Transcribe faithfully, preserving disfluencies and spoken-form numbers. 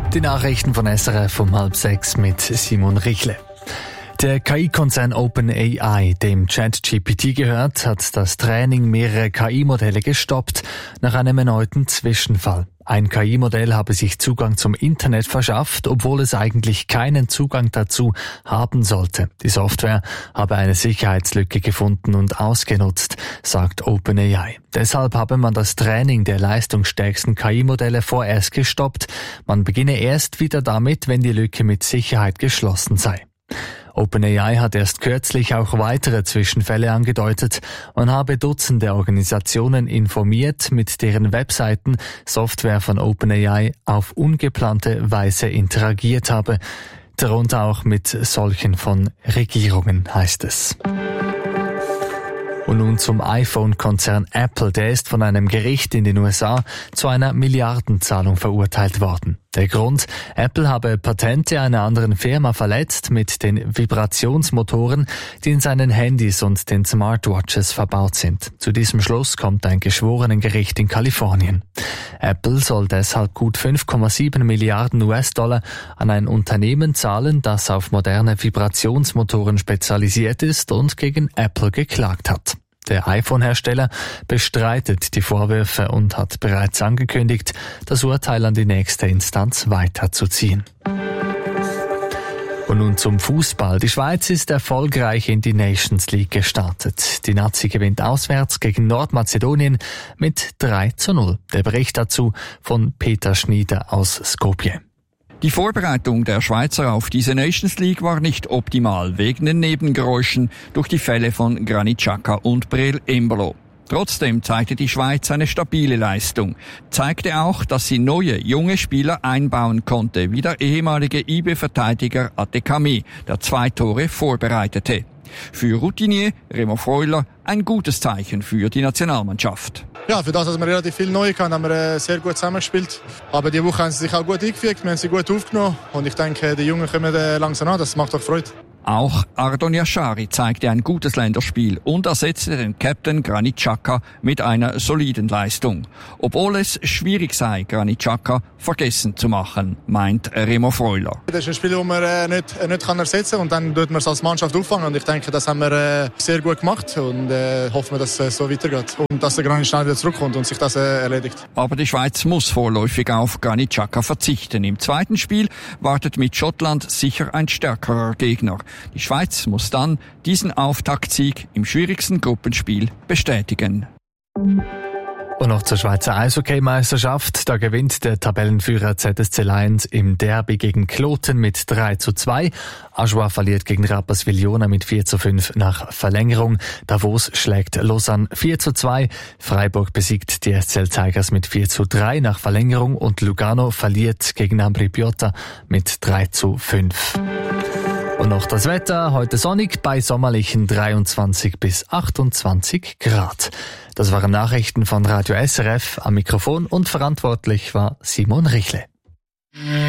Die Nachrichten von S R F um halb sechs mit Simon Richle. Der K I-Konzern OpenAI, dem ChatGPT gehört, hat das Training mehrerer K I-Modelle gestoppt nach einem erneuten Zwischenfall. Ein K I-Modell habe sich Zugang zum Internet verschafft, obwohl es eigentlich keinen Zugang dazu haben sollte. Die Software habe eine Sicherheitslücke gefunden und ausgenutzt, sagt OpenAI. Deshalb habe man das Training der leistungsstärksten K I-Modelle vorerst gestoppt. Man beginne erst wieder damit, wenn die Lücke mit Sicherheit geschlossen sei. OpenAI hat erst kürzlich auch weitere Zwischenfälle angedeutet und habe Dutzende Organisationen informiert, mit deren Webseiten Software von OpenAI auf ungeplante Weise interagiert habe, darunter auch mit solchen von Regierungen, heißt es. Und nun zum iPhone-Konzern Apple. Der ist von einem Gericht in den U S A zu einer Milliardenzahlung verurteilt worden. Der Grund: Apple habe Patente einer anderen Firma verletzt mit den Vibrationsmotoren, die in seinen Handys und den Smartwatches verbaut sind. Zu diesem Schluss kommt ein Geschworenengericht in Kalifornien. Apple soll deshalb gut fünf Komma sieben Milliarden U S-Dollar an ein Unternehmen zahlen, das auf moderne Vibrationsmotoren spezialisiert ist und gegen Apple geklagt hat. Der iPhone-Hersteller bestreitet die Vorwürfe und hat bereits angekündigt, das Urteil an die nächste Instanz weiterzuziehen. Und nun zum Fußball. Die Schweiz ist erfolgreich in die Nations League gestartet. Die Nazi gewinnt auswärts gegen Nordmazedonien mit drei zu null. Der Bericht dazu von Peter Schnieder aus Skopje. Die Vorbereitung der Schweizer auf diese Nations League war nicht optimal, wegen den Nebengeräuschen durch die Fälle von Granit Xhaka und Breel Embolo. Trotzdem zeigte die Schweiz eine stabile Leistung, zeigte auch, dass sie neue, junge Spieler einbauen konnte, wie der ehemalige I B-Verteidiger Adekami, der zwei Tore vorbereitete. Für Routinier Remo Freuler ein gutes Zeichen für die Nationalmannschaft. Ja, für das, dass wir relativ viel neu haben, haben wir sehr gut zusammengespielt. Aber die Woche haben sie sich auch gut eingefügt, wir haben sie gut aufgenommen und ich denke, die Jungen kommen langsam an, das macht doch Freude. Auch Ardon Yashari zeigte ein gutes Länderspiel und ersetzte den Captain Granit Xhaka mit einer soliden Leistung. Obwohl es schwierig sei, Granit Xhaka vergessen zu machen, meint Remo Freuler. Das ist ein Spiel, das man äh, nicht, äh, nicht kann ersetzen kann und dann tut man es als Mannschaft auffangen. Und ich denke, das haben wir äh, sehr gut gemacht und äh, hoffen, dass es äh, so weitergeht. Und dass der Granit schnell wieder zurückkommt und sich das äh, erledigt. Aber die Schweiz muss vorläufig auf Granit Xhaka verzichten. Im zweiten Spiel wartet mit Schottland sicher ein stärkerer Gegner. Die Schweiz muss dann diesen Auftaktsieg im schwierigsten Gruppenspiel bestätigen. Und noch zur Schweizer Eishockey-Meisterschaft. Da gewinnt der Tabellenführer Z S C Lions im Derby gegen Kloten mit drei zu zwei. Ajoie verliert gegen Rapperswil-Jona mit vier zu fünf nach Verlängerung. Davos schlägt Lausanne vier zu zwei. Freiburg besiegt die S C L Tigers mit vier zu drei nach Verlängerung. Und Lugano verliert gegen Ambri Piotta mit drei zu fünf. Und noch das Wetter, heute sonnig bei sommerlichen dreiundzwanzig bis achtundzwanzig Grad. Das waren Nachrichten von Radio S R F. Am Mikrofon und verantwortlich war Simon Richle.